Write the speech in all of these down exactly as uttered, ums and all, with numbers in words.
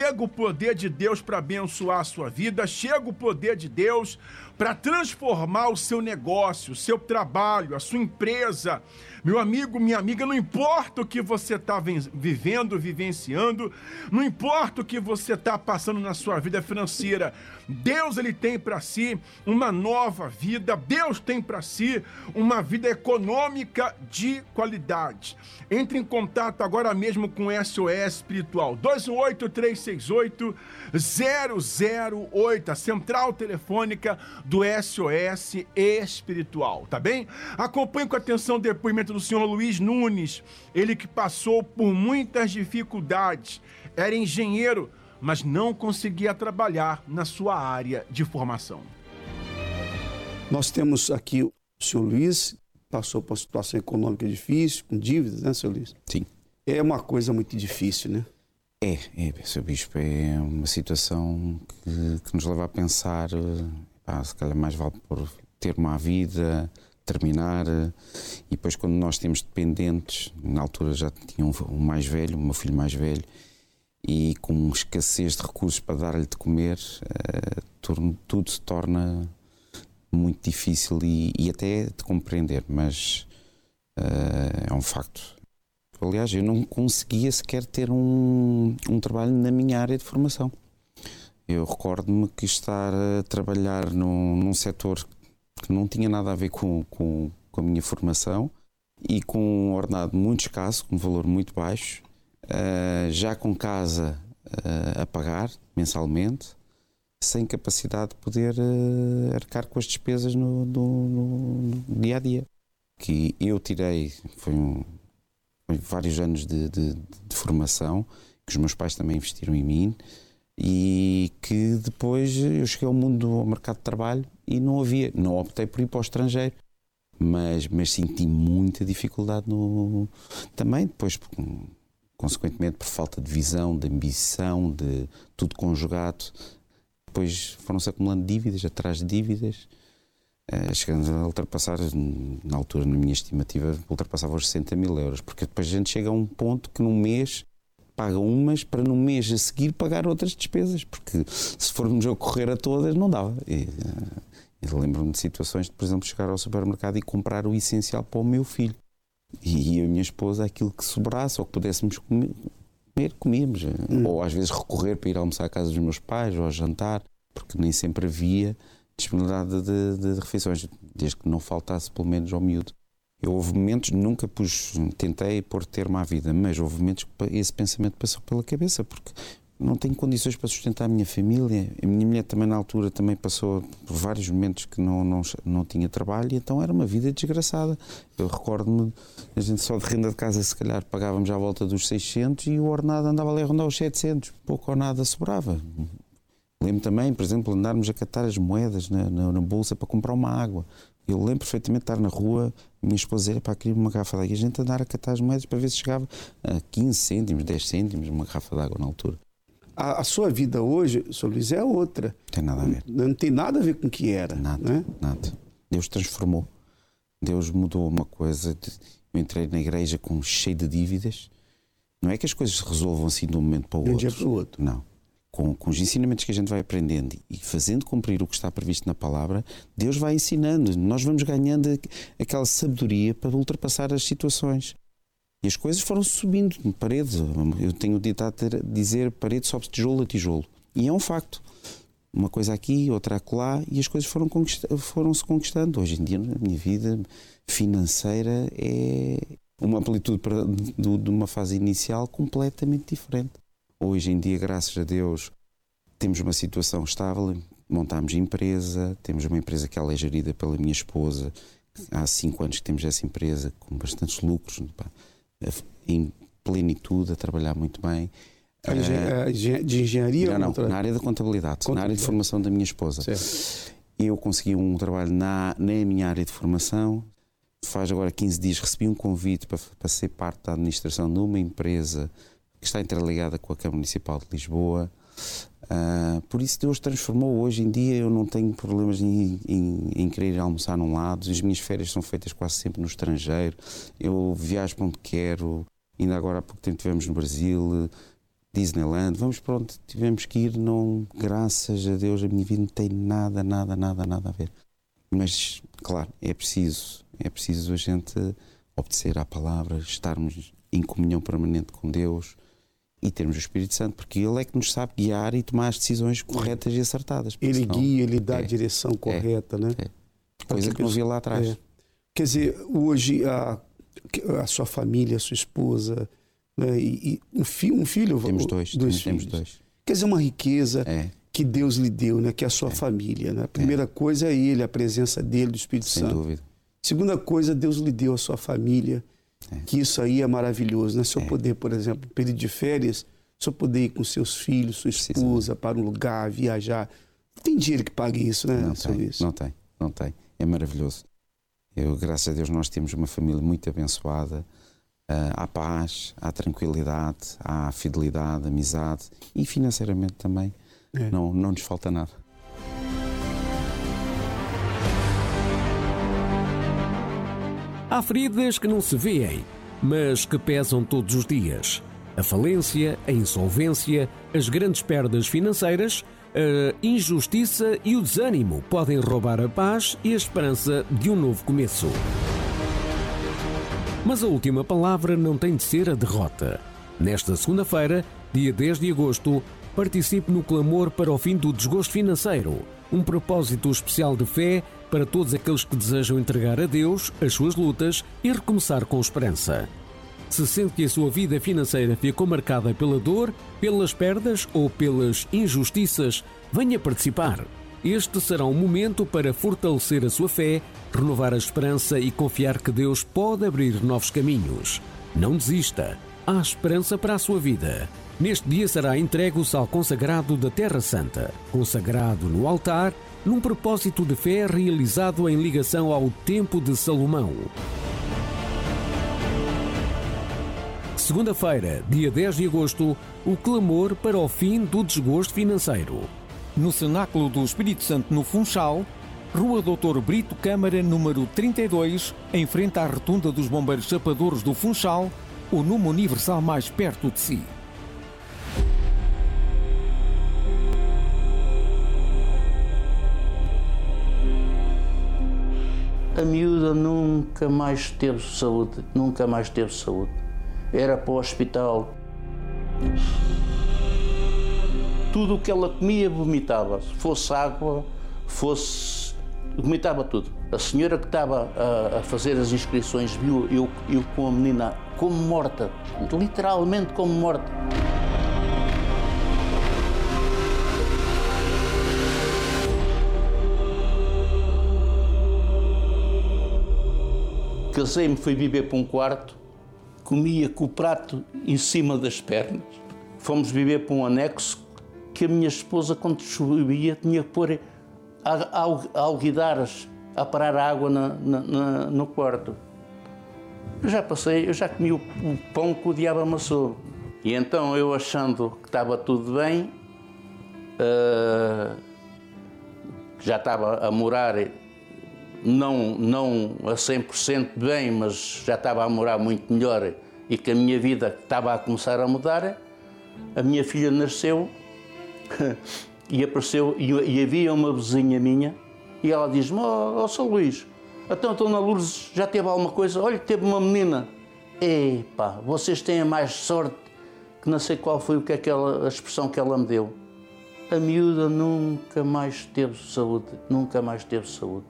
Chega o poder de Deus para abençoar a sua vida, chega o poder de Deus para transformar o seu negócio, o seu trabalho, a sua empresa. Meu amigo, minha amiga, não importa o que você está vivendo, vivenciando, não importa o que você está passando na sua vida financeira, Deus ele tem para si uma nova vida, Deus tem para si uma vida econômica de qualidade. Entre em contato agora mesmo com o S O S Espiritual, dois um oito, três seis oito, zero zero oito, a central telefônica do S O S Espiritual, tá bem? Acompanhe com atenção o depoimento do senhor Luiz Nunes, ele que passou por muitas dificuldades, era engenheiro, mas não conseguia trabalhar na sua área de formação. Nós temos aqui o senhor Luiz, passou por uma situação econômica difícil, com dívidas, né, senhor Luiz? Sim. É uma coisa muito difícil, né? É, é, senhor Bispo, é uma situação que, que nos leva a pensar, pá, se calhar mais vale por ter uma vida, terminar, e depois quando nós temos dependentes, na altura já tinha um, um mais velho, o meu filho mais velho, e com escassez de recursos para dar-lhe de comer, uh, tudo, tudo se torna muito difícil e, e até de compreender, mas uh, é um facto. Aliás, eu não conseguia sequer ter um, um trabalho na minha área de formação. Eu recordo-me que estar a trabalhar num, num setor que não tinha nada a ver com, com, com a minha formação e com um ordenado muito escasso, com um valor muito baixo, uh, já com casa uh, a pagar mensalmente, sem capacidade de poder uh, arcar com as despesas no, no, no dia a dia. Que eu tirei, foi, um, foi vários anos de, de, de formação, que os meus pais também investiram em mim, e que depois eu cheguei ao mundo, ao mercado de trabalho e não havia, não optei por ir para o estrangeiro, mas, mas senti muita dificuldade no, também depois, consequentemente por falta de visão, de ambição, de tudo conjugado. Depois foram-se acumulando dívidas atrás de dívidas, uh, chegando a ultrapassar, na altura, na minha estimativa, ultrapassava os sessenta mil euros, porque depois a gente chega a um ponto que num mês paga umas para no mês a seguir pagar outras despesas, porque se formos a correr a todas não dava. E, uh, eu lembro-me de situações de, por exemplo, chegar ao supermercado e comprar o essencial para o meu filho. E eu e a minha esposa, aquilo que sobrasse ou que pudéssemos comer, comer comíamos. Hum. Ou às vezes recorrer para ir almoçar à casa dos meus pais ou a jantar, porque nem sempre havia disponibilidade de, de, de refeições, desde que não faltasse pelo menos ao miúdo. Eu houve momentos, nunca pus, tentei pôr termo à vida, mas houve momentos que esse pensamento passou pela cabeça, porque não tenho condições para sustentar a minha família. A minha mulher também na altura também passou por vários momentos que não, não, não tinha trabalho, e então era uma vida desgraçada. Eu recordo-me, a gente só de renda de casa se calhar pagávamos à volta dos seiscentos e o ordenado andava ali a rondar os setecentos, pouco ou nada sobrava. Lembro também, por exemplo, andarmos a catar as moedas na, na, na bolsa para comprar uma água. Eu lembro perfeitamente de estar na rua, a minha esposa era para querer uma garrafa de água, e a gente andar a catar as moedas para ver se chegava a quinze cêntimos, dez cêntimos, uma garrafa de água na altura. A, a sua vida hoje, senhor Luiz, é outra. Não tem nada a ver. Não, não tem nada a ver com o que era. Nada, né? nada. Deus transformou. Deus mudou uma coisa. Eu entrei na igreja com cheio de dívidas. Não é que as coisas se resolvam assim de um momento para o de um outro. dia para o outro. Não. Com, com os ensinamentos que a gente vai aprendendo e fazendo cumprir o que está previsto na palavra, Deus vai ensinando. Nós vamos ganhando aquela sabedoria para ultrapassar as situações. E as coisas foram subindo de paredes. Eu tenho o ditado a dizer: parede sobe tijolo a tijolo. E é um facto. Uma coisa aqui, outra acolá, e as coisas foram conquista- foram-se conquistando. Hoje em dia, na minha vida financeira, é uma amplitude para, de, de uma fase inicial completamente diferente. Hoje em dia, graças a Deus, temos uma situação estável, montámos empresa, temos uma empresa que ela é gerida pela minha esposa. Há cinco anos que temos essa empresa, com bastantes lucros, pá, em plenitude, a trabalhar muito bem. A engen- de engenharia? Não, não, contra... na área da contabilidade, contabilidade, na área de formação da minha esposa. Certo. Eu consegui um trabalho na, na minha área de formação. Faz agora quinze dias recebi um convite para, para ser parte da administração de uma empresa que está interligada com a Câmara Municipal de Lisboa. Uh, por isso Deus transformou. Hoje em dia eu não tenho problemas em, em, em querer ir almoçar num lado. As minhas férias são feitas quase sempre no estrangeiro. Eu viajo para onde quero. Ainda agora há pouco tempo estivemos no Brasil. Disneyland, vamos pronto, tivemos que ir, não, graças a Deus a minha vida não tem nada, nada, nada, nada a ver. Mas, claro, é preciso, é preciso a gente obedecer à palavra, estarmos em comunhão permanente com Deus e termos o Espírito Santo, porque Ele é que nos sabe guiar e tomar as decisões corretas e acertadas. Ele senão, guia, Ele dá é, a direção correta, é, né? É. Coisa que não via lá atrás. É. Quer dizer, hoje a, a sua família, a sua esposa, né, e, e um, fi, um filho... Temos dois, dois temos filhos. dois. Quer dizer, uma riqueza É. que Deus lhe deu, né, que é a sua É. família. Né? A primeira É. coisa é Ele, a presença dEle, do Espírito Sem Santo. dúvida. Segunda coisa, Deus lhe deu a sua família, É. que isso aí é maravilhoso. Né? Se eu É. poder, por exemplo, no período de férias, se eu poder ir com seus filhos, sua esposa, para um lugar, viajar. Não tem dinheiro que pague isso, né, Não seu tem, Luís? não tem, não tem. É maravilhoso. Eu, graças a Deus, nós temos uma família muito abençoada. Uh, há paz, há tranquilidade, há fidelidade, amizade e financeiramente também. É. Não, não nos falta nada. Há feridas que não se veem, mas que pesam todos os dias. A falência, a insolvência, as grandes perdas financeiras, a injustiça e o desânimo podem roubar a paz e a esperança de um novo começo. Mas a última palavra não tem de ser a derrota. Nesta segunda-feira, dia dez de agosto, participe no clamor para o fim do desgosto financeiro, um propósito especial de fé para todos aqueles que desejam entregar a Deus as suas lutas e recomeçar com esperança. Se sente que a sua vida financeira ficou marcada pela dor, pelas perdas ou pelas injustiças, venha participar. Este será um momento para fortalecer a sua fé, renovar a esperança e confiar que Deus pode abrir novos caminhos. Não desista. Há esperança para a sua vida. Neste dia será entregue o sal consagrado da Terra Santa, consagrado no altar, num propósito de fé realizado em ligação ao Templo de Salomão. Segunda-feira, dia dez de agosto, o clamor para o fim do desgosto financeiro. No Cenáculo do Espírito Santo, no Funchal, Rua doutor Brito Câmara, número trinta e dois, em frente à Rotunda dos Bombeiros Chapadores do Funchal, o número universal mais perto de si. A miúda nunca mais teve saúde, nunca mais teve saúde. Era para o hospital. Tudo o que ela comia, vomitava. Se fosse água, fosse... vomitava tudo. A senhora que estava a, a fazer as inscrições viu eu, eu com a menina como morta, literalmente como morta. Casei-me, fui viver para um quarto, comia com o prato em cima das pernas. Fomos viver para um anexo que a minha esposa, quando chovia, tinha que pôr alguidares a parar a água na, na, na, no quarto. Eu já passei, eu já comi o, o pão que o diabo amassou. E então eu, achando que estava tudo bem, uh, já estava a morar, não, não a cem por cento bem, mas já estava a morar muito melhor e que a minha vida estava a começar a mudar, a minha filha nasceu e apareceu, e, e havia uma vizinha minha, e ela diz-me: ó, oh, São Luís, então a Dona Lourdes já teve alguma coisa? Olha, teve uma menina. Epá, vocês têm mais sorte, que não sei qual foi o que é aquela, a expressão que ela me deu. A miúda nunca mais teve saúde, nunca mais teve saúde.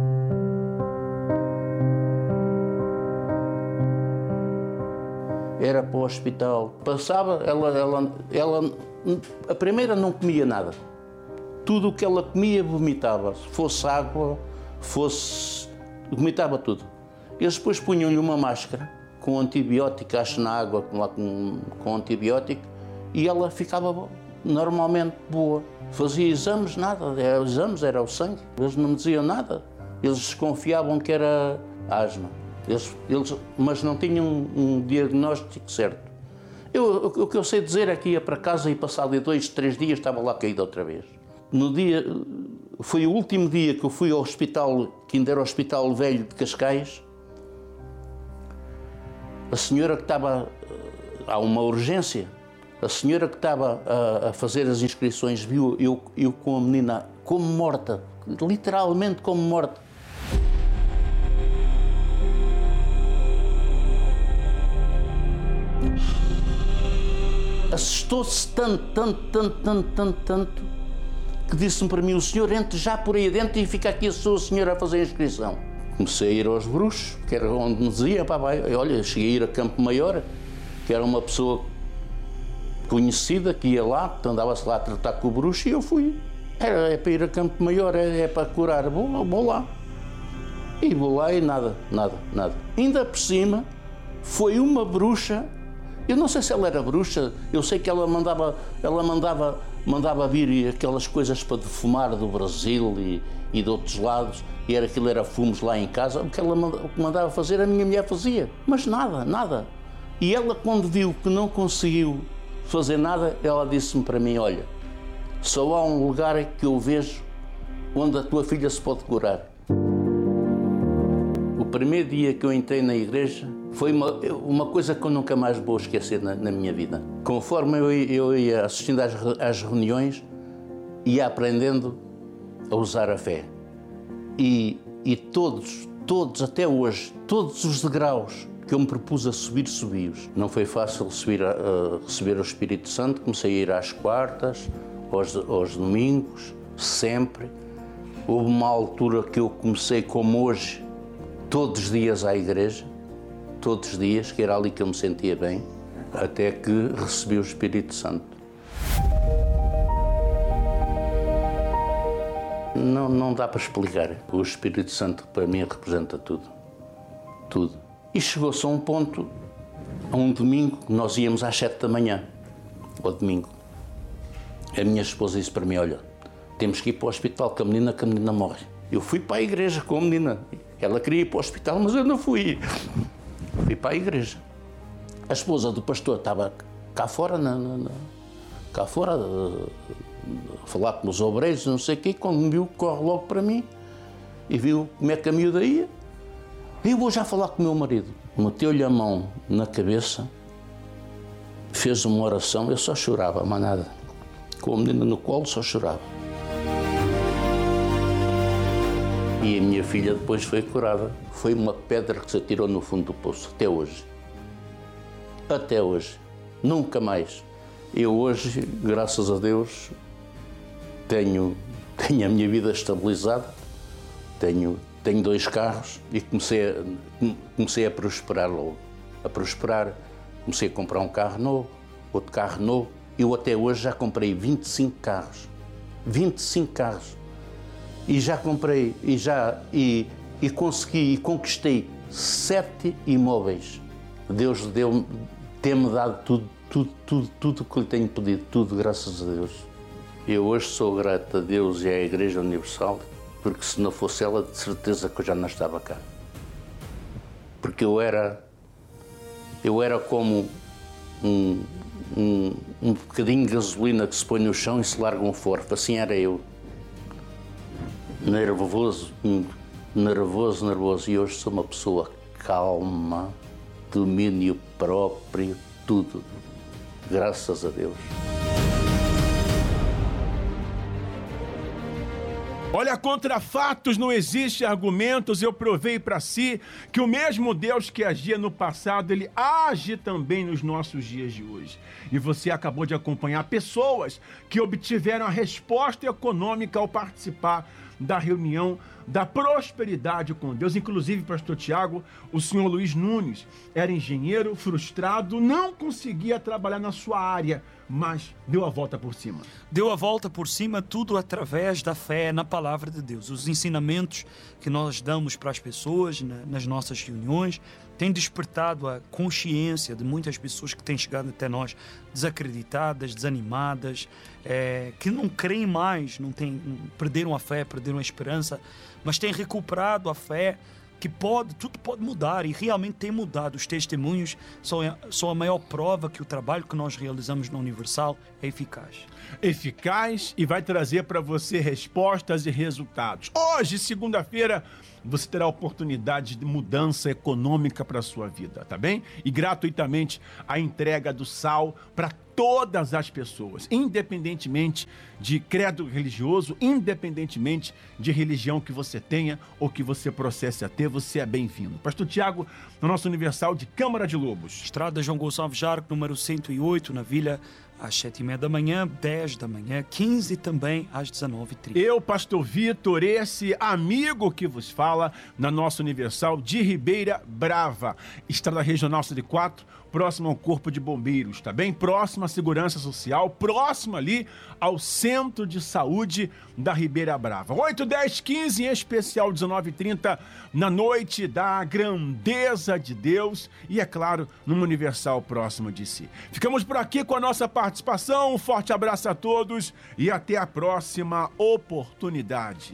Era para o hospital. Passava, ela, ela, ela, a primeira não comia nada. Tudo o que ela comia, vomitava. Se fosse água, fosse... vomitava tudo. Eles depois punham-lhe uma máscara com antibiótico, acho na água, lá com, com antibiótico, e ela ficava normalmente boa. Fazia exames, nada. Era, exames era o sangue. Eles não me diziam nada. Eles desconfiavam que era asma. Eles, eles, mas não tinham um, um diagnóstico certo. Eu, o, o que eu sei dizer é que ia para casa e passado dois, três dias estava lá caído outra vez. No dia, foi o último dia que eu fui ao hospital, que ainda era o Hospital Velho de Cascais. A senhora que estava, há uma urgência, A senhora que estava a, a fazer as inscrições viu eu, eu com a menina como morta, literalmente como morta. Assustou-se tanto, tanto, tanto, tanto, tanto, tanto, que disse-me para mim: o senhor entre já por aí dentro e fica aqui a sua senhora a fazer a inscrição. Comecei a ir aos bruxos, que era onde me dizia, pá, vai. Olha, cheguei a ir a Campo Maior, que era uma pessoa conhecida que ia lá, que andava-se lá a tratar com o bruxo, e eu fui. Era, é para ir a Campo Maior, é, é para curar, vou, vou lá. E vou lá e nada, nada, nada. Ainda por cima, foi uma bruxa. Eu não sei se ela era bruxa, eu sei que ela mandava, ela mandava, mandava vir aquelas coisas para defumar do Brasil e, e de outros lados, e era, aquilo era fumos lá em casa. O que ela mandava fazer, a minha mulher fazia, mas nada, nada. E ela, quando viu que não conseguiu fazer nada, ela disse-me para mim: olha, só há um lugar que eu vejo onde a tua filha se pode curar. O primeiro dia que eu entrei na igreja, foi uma, uma coisa que eu nunca mais vou esquecer na, na minha vida. Conforme eu, eu ia assistindo às, às reuniões, ia aprendendo a usar a fé. E, e todos, todos até hoje, todos os degraus que eu me propus a subir, subi-os. Não foi fácil subir a, a receber o Espírito Santo. Comecei a ir às quartas, aos, aos domingos, sempre. Houve uma altura que eu comecei, como hoje, todos os dias à igreja. Todos os dias, que era ali que eu me sentia bem, até que recebi o Espírito Santo. Não, não dá para explicar. O Espírito Santo, para mim, representa tudo. Tudo. E chegou-se a um ponto, a um domingo, nós íamos às sete da manhã, ao domingo. A minha esposa disse para mim: olha, temos que ir para o hospital, que a menina, que a menina morre. Eu fui para a igreja com a menina. Ela queria ir para o hospital, mas eu não fui. Fui para a igreja. A esposa do pastor estava cá fora, na, na, na, cá fora, a falar com os obreiros, não sei o quê. Quando me viu, corre logo para mim e viu como é que a miúda ia. Eu vou já falar com o meu marido. Meteu-lhe a mão na cabeça, fez uma oração, eu só chorava, mas nada. Com a menina no colo, só chorava. E a minha filha depois foi curada. Foi uma pedra que se atirou no fundo do poço, até hoje. Até hoje. Nunca mais. Eu hoje, graças a Deus, tenho, tenho a minha vida estabilizada, tenho, tenho dois carros e comecei a, comecei a prosperar logo. A prosperar, comecei a comprar um carro novo, outro carro novo. Eu até hoje já comprei vinte e cinco carros. vinte e cinco carros. E já comprei, e já, e, e consegui, e conquistei sete imóveis. Deus deu, tem-me dado tudo, tudo, tudo, tudo que lhe tenho pedido, tudo, graças a Deus. Eu hoje sou grato a Deus e à Igreja Universal, porque se não fosse ela, de certeza que eu já não estava cá. Porque eu era, eu era como um, um, um bocadinho de gasolina que se põe no chão e se larga um forno, assim era eu. Nervoso, nervoso, nervoso. E hoje sou uma pessoa calma, domínio próprio, tudo. Graças a Deus. Olha, contra fatos não existe argumentos. Eu provei para si que o mesmo Deus que agia no passado, ele age também nos nossos dias de hoje. E você acabou de acompanhar pessoas que obtiveram a resposta econômica ao participar da reunião da prosperidade com Deus. Inclusive, pastor Tiago, o senhor Luiz Nunes era engenheiro frustrado, não conseguia trabalhar na sua área, mas deu a volta por cima. Deu a volta por cima, tudo através da fé na palavra de Deus. Os ensinamentos que nós damos para as pessoas nas nossas reuniões têm despertado a consciência de muitas pessoas que têm chegado até nós desacreditadas, desanimadas, é, que não creem mais, não têm, perderam a fé, perderam a esperança, mas têm recuperado a fé, que pode, tudo pode mudar, e realmente tem mudado. Os testemunhos são, são a maior prova que o trabalho que nós realizamos na Universal é eficaz. Eficaz e vai trazer para você respostas e resultados. Hoje, segunda-feira, você terá a oportunidade de mudança econômica para a sua vida, tá bem? E gratuitamente a entrega do sal para todas as pessoas, independentemente de credo religioso, independentemente de religião que você tenha ou que você processe a ter, você é bem-vindo. Pastor Tiago, no nosso Universal de Câmara de Lobos. Estrada João Gonçalves Jarco, número cento e oito, na Vila, às sete e meia da manhã, dez da manhã, quinze também, às dezenove e trinta. Eu, Pastor Vitor, esse amigo que vos fala, na nossa Universal de Ribeira Brava, Estrada Regional cento e quatro, próximo ao Corpo de Bombeiros, tá bem? Próximo à Segurança Social, próximo ali ao Centro de Saúde da Ribeira Brava. oito, dez, quinze, em especial dezenove e trinta, na noite da grandeza de Deus e, é claro, numa Universal próximo de si. Ficamos por aqui com a nossa participação. Um forte abraço a todos e até a próxima oportunidade.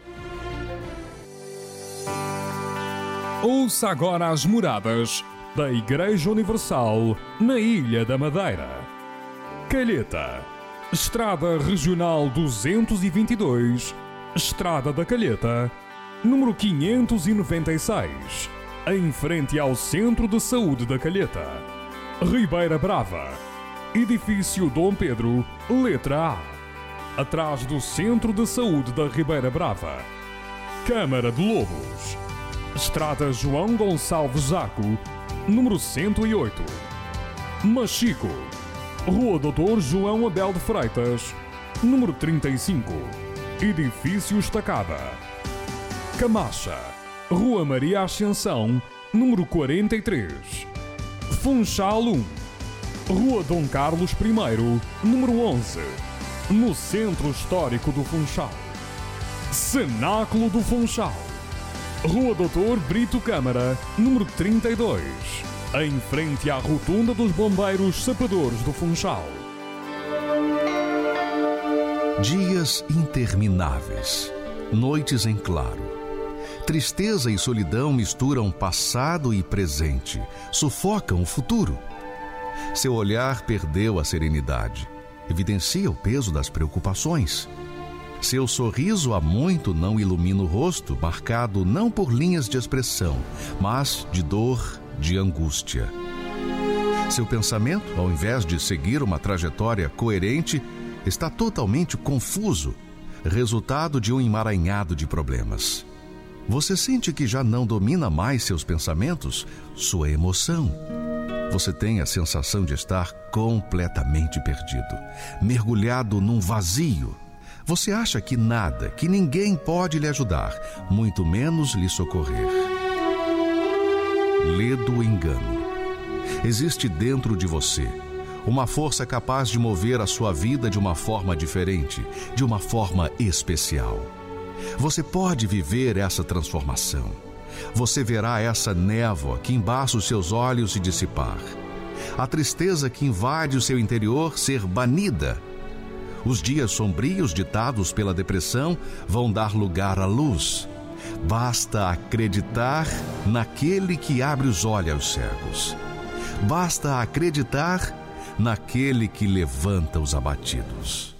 Ouça agora as moradas da Igreja Universal na Ilha da Madeira. Calheta, Estrada Regional duzentos e vinte e dois, Estrada da Calheta, número quinhentos e noventa e seis, em frente ao Centro de Saúde da Calheta. Ribeira Brava, Edifício Dom Pedro, letra A, atrás do Centro de Saúde da Ribeira Brava. Câmara de Lobos, Estrada João Gonçalves Jarco, número cento e oito. Machico, Rua Doutor João Abel de Freitas, número trinta e cinco, Edifício Estacada. Camacha, Rua Maria Ascensão, número quarenta e três. Funchal um, Rua Dom Carlos primeiro, número onze, no Centro Histórico do Funchal. Cenáculo do Funchal, Rua Doutor Brito Câmara, número trinta e dois, em frente à Rotunda dos Bombeiros Sapadores do Funchal. Dias intermináveis, noites em claro. Tristeza e solidão misturam passado e presente, sufocam o futuro. Seu olhar perdeu a serenidade, evidencia o peso das preocupações. Seu sorriso há muito não ilumina o rosto, marcado não por linhas de expressão, mas de dor, de angústia. Seu pensamento, ao invés de seguir uma trajetória coerente, está totalmente confuso, resultado de um emaranhado de problemas. Você sente que já não domina mais seus pensamentos, sua emoção. Você tem a sensação de estar completamente perdido, mergulhado num vazio. Você acha que nada, que ninguém pode lhe ajudar, muito menos lhe socorrer. Lê do engano. Existe dentro de você uma força capaz de mover a sua vida de uma forma diferente, de uma forma especial. Você pode viver essa transformação. Você verá essa névoa que embaça os seus olhos se dissipar. A tristeza que invade o seu interior ser banida. Os dias sombrios ditados pela depressão vão dar lugar à luz. Basta acreditar naquele que abre os olhos aos cegos. Basta acreditar naquele que levanta os abatidos.